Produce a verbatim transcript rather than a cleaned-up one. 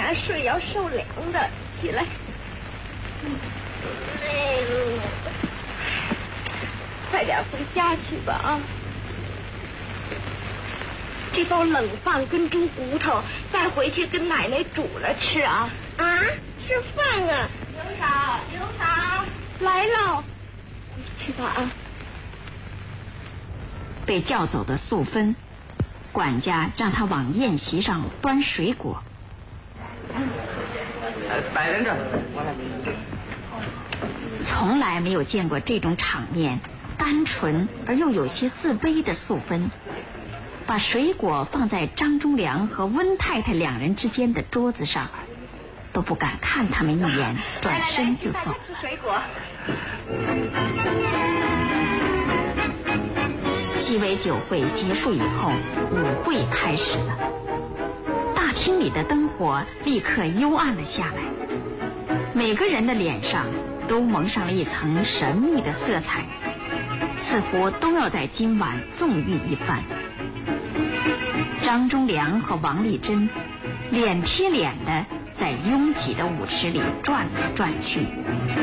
下睡要受凉的，起来。嗯，快点回家去吧啊！这包冷饭跟猪骨头，再回去跟奶奶煮了吃啊！ 啊，吃饭啊！ 刘嫂，刘嫂来了，去吧啊！ 被叫走的素芬，管家让他往宴席上端水果。 呃，摆在这儿，我来。 从来没有见过这种场面，单纯而又有些自卑的素芬，把水果放在张忠良和温太太两人之间的桌子上，都不敢看他们一眼，转身就走了。 水果。 鸡尾酒会结束以后，舞会开始了。大厅里的灯火立刻幽暗了下来，每个人的脸上都蒙上了一层神秘的色彩，似乎都要在今晚纵欲一番。张忠良和王丽珍脸贴脸的在拥挤的舞池里转来转去，